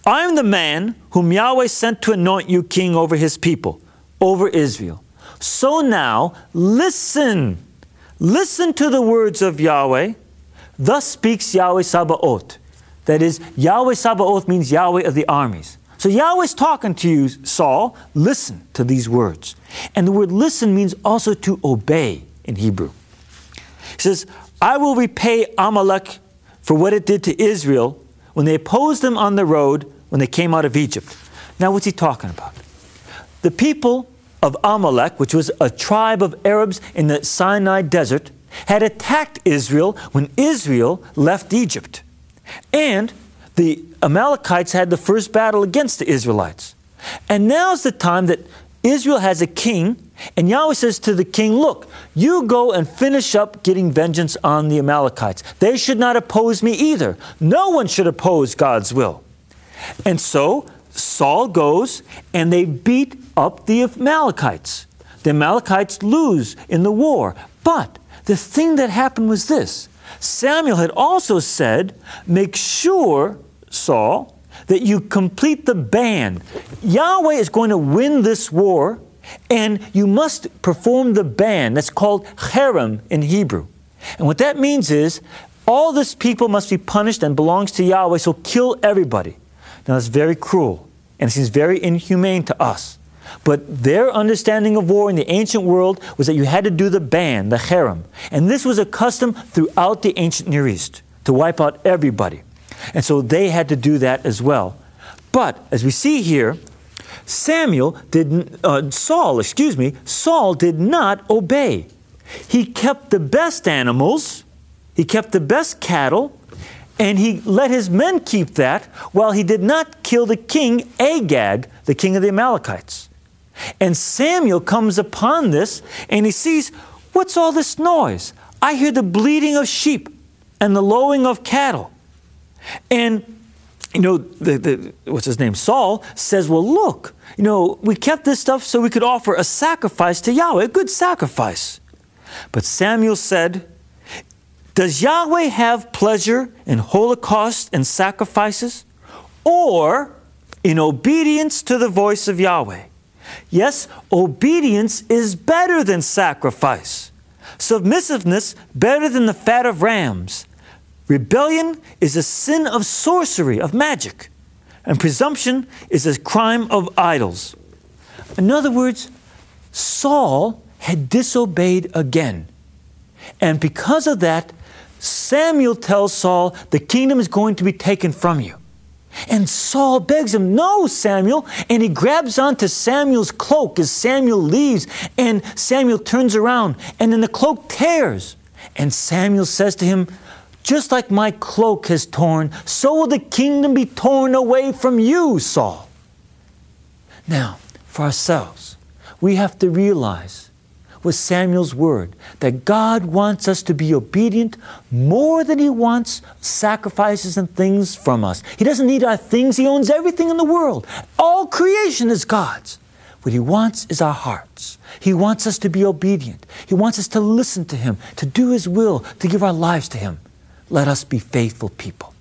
I am the man whom Yahweh sent to anoint you king over his people, over Israel. So now, listen. Listen to the words of Yahweh. Thus speaks Yahweh Sabaoth. That is, Yahweh Sabaoth means Yahweh of the armies. So Yahweh's talking to you, Saul. Listen to these words. And the word listen means also to obey in Hebrew. He says, I will repay Amalek for what it did to Israel when they opposed them on the road when they came out of Egypt. Now what's he talking about? The people of Amalek, which was a tribe of Arabs in the Sinai desert, had attacked Israel when Israel left Egypt. And the Amalekites had the first battle against the Israelites. And now's the time that Israel has a king, and Yahweh says to the king, look, you go and finish up getting vengeance on the Amalekites. They should not oppose me either. No one should oppose God's will. And so Saul goes and they beat up the Amalekites. The Amalekites lose in the war. But the thing that happened was this. Samuel had also said, make sure, Saul, that you complete the ban. Yahweh is going to win this war, and you must perform the ban. That's called cherem in Hebrew. And what that means is, all this people must be punished and belongs to Yahweh, so kill everybody. Now that's very cruel, and it seems very inhumane to us. But their understanding of war in the ancient world was that you had to do the ban, the cherem. And this was a custom throughout the ancient Near East, to wipe out everybody. And so they had to do that as well. But, as we see here, Saul did not obey. He kept the best animals, he kept the best cattle, and he let his men keep that, while he did not kill the king, Agag, the king of the Amalekites. And Samuel comes upon this, and he sees, what's all this noise? I hear the bleating of sheep and the lowing of cattle. And, what's his name? Saul says, well, look, we kept this stuff so we could offer a sacrifice to Yahweh, a good sacrifice. But Samuel said, does Yahweh have pleasure in holocaust and sacrifices, or in obedience to the voice of Yahweh? Yes, obedience is better than sacrifice. Submissiveness better than the fat of rams. Rebellion is a sin of sorcery, of magic. And presumption is a crime of idols. In other words, Saul had disobeyed again. And because of that, Samuel tells Saul, the kingdom is going to be taken from you. And Saul begs him, no, Samuel. And he grabs onto Samuel's cloak as Samuel leaves. And Samuel turns around, and then the cloak tears. And Samuel says to him, just like my cloak has torn, so will the kingdom be torn away from you, Saul. Now, for ourselves, we have to realize with Samuel's word that God wants us to be obedient more than he wants sacrifices and things from us. He doesn't need our things. He owns everything in the world. All creation is God's. What he wants is our hearts. He wants us to be obedient. He wants us to listen to him, to do his will, to give our lives to him. Let us be faithful people.